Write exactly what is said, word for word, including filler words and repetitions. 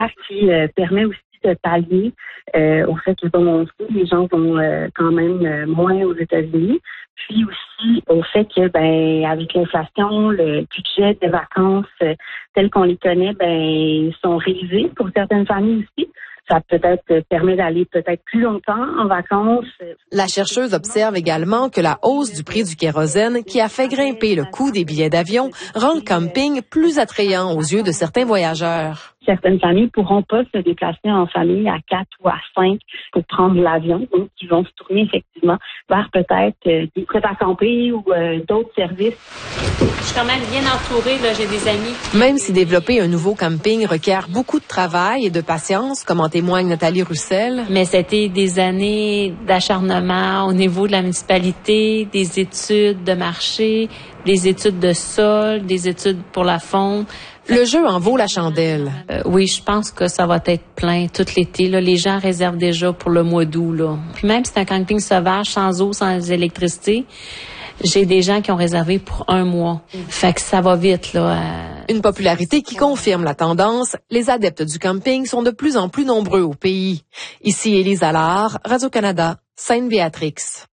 qui euh, permet aussi de pallier euh, au fait que, comme on sait, les gens vont euh, quand même euh, moins aux États-Unis. Puis aussi au fait que, ben, avec l'inflation, le budget des vacances euh, tels qu'on les connaît, ben, sont révisés pour certaines familles aussi. Ça peut-être permet d'aller peut-être plus longtemps en vacances. La chercheuse observe également que la hausse du prix du kérosène, qui a fait grimper le coût des billets d'avion, rend le camping plus attrayant aux yeux de certains voyageurs. Certaines familles pourront pas se déplacer en famille à quatre ou à cinq pour prendre l'avion, donc ils vont se tourner effectivement vers peut-être euh, des prêts à camper ou euh, d'autres services. Je suis quand même bien entourée, là, j'ai des amis. Même si développer un nouveau camping requiert beaucoup de travail et de patience, comme en témoigne Nathalie Roussel. Mais c'était des années d'acharnement au niveau de la municipalité, des études de marché, des études de sol, des études pour la faune. Le jeu en vaut la chandelle. Euh, oui, je pense que ça va être plein tout l'été. Là. Les gens réservent déjà pour le mois d'août. Là. Puis même si c'est un camping sauvage, sans eau, sans électricité, j'ai des gens qui ont réservé pour un mois. Fait que ça va vite, là. Une popularité qui confirme la tendance. Les adeptes du camping sont de plus en plus nombreux au pays. Ici Élise Allard, Radio-Canada, Sainte-Béatrix.